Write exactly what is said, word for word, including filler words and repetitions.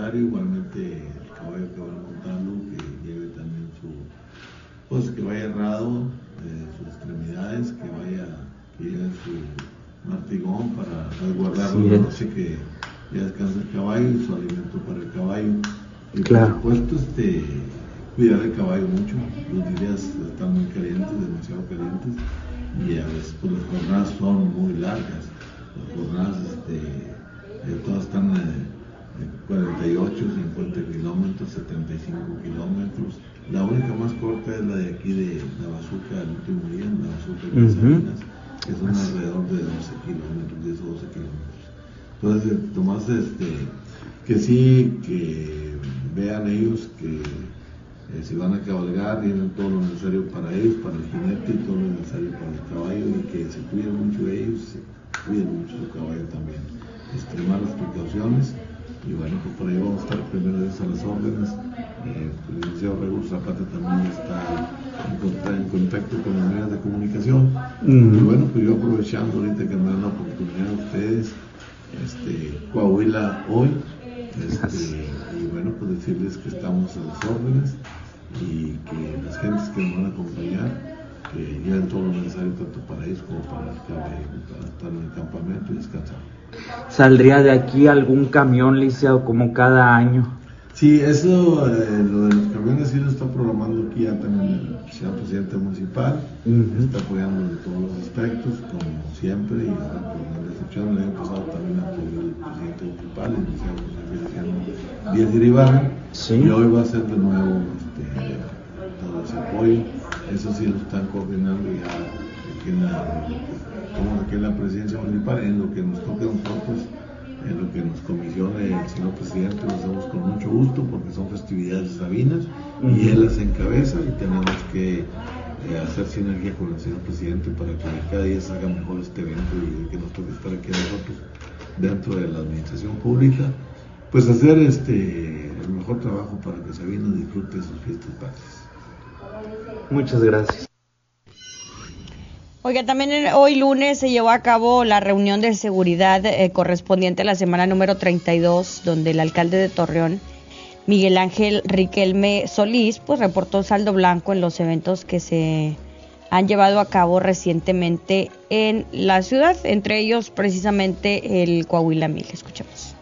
necesario, igualmente el caballo que van montando, que lleve también su, pues que vaya errado de sus extremidades, que vaya, que lleve su martigón para resguardarlo sí, la noche que ya descansa el caballo y su alimento para el caballo. Y claro. Por supuesto, este, cuidar el caballo mucho, los días están muy calientes, demasiado calientes, y a veces pues, las jornadas son muy largas, las jornadas este, eh, todas están eh, cuarenta y ocho, cincuenta kilómetros, setenta y cinco kilómetros. La única más corta es la de aquí de la Bazuca, el último día, la Bazuca de uh-huh. Sabinas, que son alrededor de doce kilómetros, diez o doce kilómetros. Entonces, Tomás, este, que sí, que vean ellos que eh, si van a cabalgar, tienen todo lo necesario para ellos, para el jinete y todo lo necesario para el caballo, y que se cuiden mucho de ellos, se cuiden mucho su caballo también, extremar las precauciones. Y bueno, pues por ahí vamos a estar primero de a las órdenes. Eh, el licenciado Raúl Zapata también está en contacto, en contacto con las medios de comunicación. Mm. Y bueno, pues yo aprovechando ahorita que me dan la oportunidad a ustedes, este, Coahuila hoy, este, y bueno, pues decirles que estamos a las órdenes y que las gentes que nos van a acompañar, que lleven todo lo necesario tanto para ellos como para el caballo, para estar en el campamento y descansar. ¿Saldría de aquí algún camión, licenciado, como cada año? Sí, eso, eh, lo de los camiones sí lo está programando aquí ya también el señor presidente municipal, uh-huh. está apoyando en todos los aspectos, como siempre, y ahora por la recepción el año pasado también apoyó el presidente municipal, el licenciado José Feliciano Díaz Iribarra, sí. Y hoy va a ser de nuevo este, todo ese apoyo, eso sí lo están coordinando ya aquí en la, como aquí en la presidencia municipal, en lo que nos toca a nosotros, en lo que nos comisione el señor presidente, lo hacemos con mucho gusto porque son festividades de Sabinas uh-huh. y él las encabeza y tenemos que eh, hacer sinergia con el señor presidente para que cada día se haga mejor este evento y que nos toque estar aquí a nosotros dentro de la administración pública, pues hacer este el mejor trabajo para que Sabinas disfrute sus fiestas patrias. Muchas gracias. Oiga, también hoy lunes se llevó a cabo la reunión de seguridad eh, correspondiente a la semana número treinta y dos, donde el alcalde de Torreón, Miguel Ángel Riquelme Solís, pues reportó saldo blanco en los eventos que se han llevado a cabo recientemente en la ciudad, entre ellos precisamente el Coahuila Mil. Escuchemos.